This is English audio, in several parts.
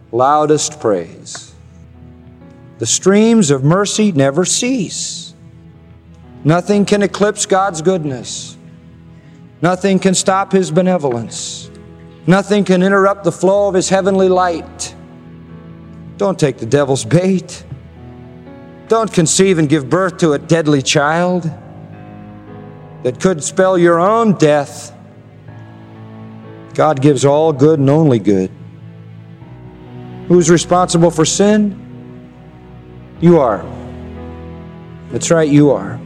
loudest praise. The streams of mercy never cease. Nothing can eclipse God's goodness. Nothing can stop His benevolence. Nothing can interrupt the flow of His heavenly light. Don't take the devil's bait. Don't conceive and give birth to a deadly child that could spell your own death. God gives all good and only good. Who's responsible for sin? You are. That's right, you are.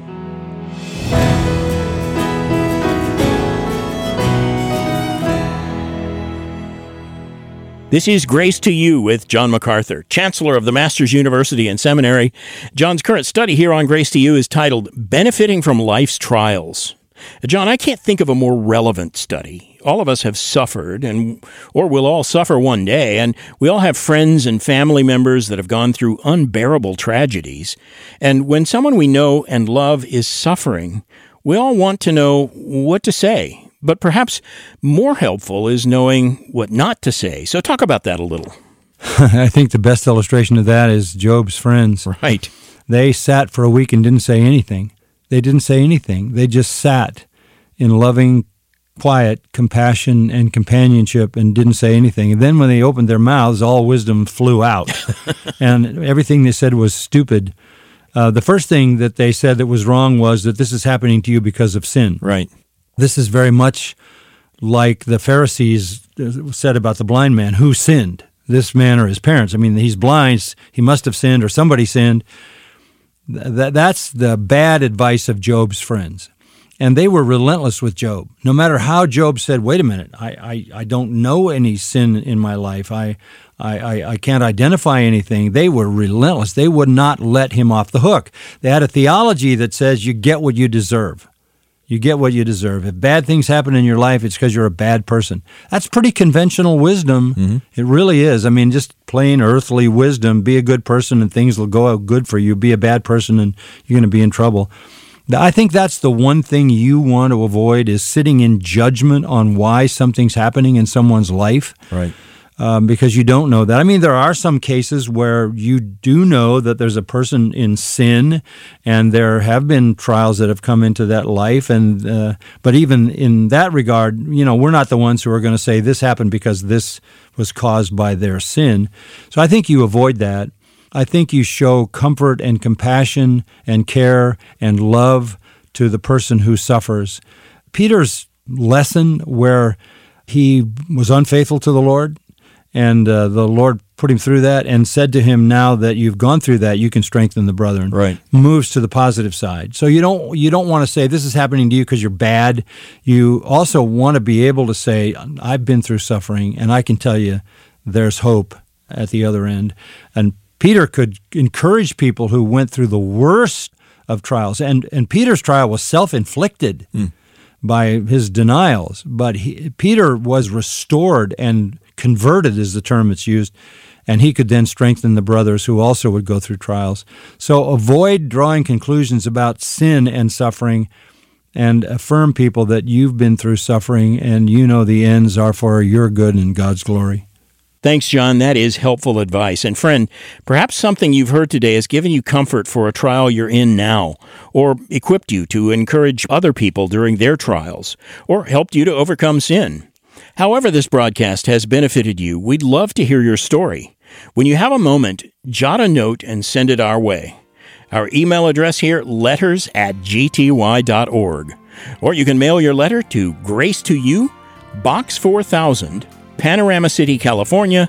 This is Grace to You with John MacArthur, Chancellor of the Masters University and Seminary. John's current study here on Grace to You is titled Benefiting from Life's Trials. John, I can't think of a more relevant study. All of us have suffered, or will all suffer one day, and we all have friends and family members that have gone through unbearable tragedies. And when someone we know and love is suffering, we all want to know what to say. But perhaps more helpful is knowing what not to say. So talk about that a little. I think the best illustration of that is Job's friends. Right. They sat for a week and didn't say anything. They didn't say anything. They just sat in loving, quiet compassion and companionship and didn't say anything. And then when they opened their mouths, all wisdom flew out. And everything they said was stupid. The first thing that they said that was wrong was that this is happening to you because of sin. Right. This is very much like the Pharisees said about the blind man. Who sinned, this man or his parents? I mean, he's blind. He must have sinned or somebody sinned. That's the bad advice of Job's friends. And they were relentless with Job. No matter how Job said, wait a minute, I don't know any sin in my life. I can't identify anything. They were relentless. They would not let him off the hook. They had a theology that says you get what you deserve. You get what you deserve. If bad things happen in your life, it's because you're a bad person. That's pretty conventional wisdom. Mm-hmm. It really is. I mean, just plain earthly wisdom. Be a good person and things will go out good for you. Be a bad person and you're going to be in trouble. I think that's the one thing you want to avoid is sitting in judgment on why something's happening in someone's life. Right. Because you don't know that. I mean, there are some cases where you do know that there's a person in sin, and there have been trials that have come into that life. And but even in that regard, you know, we're not the ones who are going to say this happened because this was caused by their sin. So I think you avoid that. I think you show comfort and compassion and care and love to the person who suffers. Peter's lesson where he was unfaithful to the Lord, and the Lord put him through that and said to him, now that you've gone through that, you can strengthen the brethren. Right. Moves to the positive side. So you don't want to say this is happening to you because you're bad. You also want to be able to say, I've been through suffering, and I can tell you there's hope at the other end. And Peter could encourage people who went through the worst of trials. And Peter's trial was self-inflicted by his denials. But Peter was restored and converted is the term that's used, and he could then strengthen the brothers who also would go through trials. So avoid drawing conclusions about sin and suffering, and affirm people that you've been through suffering and you know the ends are for your good and God's glory. Thanks, John. That is helpful advice. And friend, perhaps something you've heard today has given you comfort for a trial you're in now, or equipped you to encourage other people during their trials, or helped you to overcome sin. However this broadcast has benefited you, we'd love to hear your story. When you have a moment, jot a note and send it our way. Our email address here, letters@gty.org. Or you can mail your letter to Grace to You, Box 4000, Panorama City, California,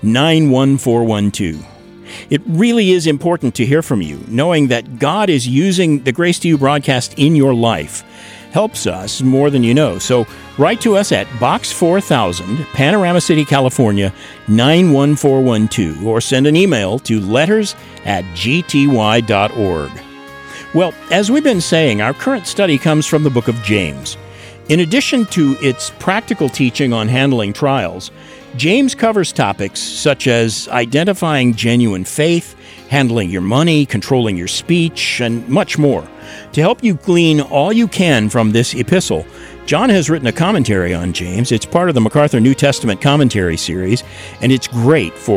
91412. It really is important to hear from you, knowing that God is using the Grace to You broadcast in your life. Helps us more than you know. So write to us at Box 4000, Panorama City, California, 91412, or send an email to letters@gty.org. Well, as we've been saying, our current study comes from the book of James. In addition to its practical teaching on handling trials, James covers topics such as identifying genuine faith, handling your money, controlling your speech, and much more. To help you glean all you can from this epistle, John has written a commentary on James. It's part of the MacArthur New Testament Commentary series, and it's great for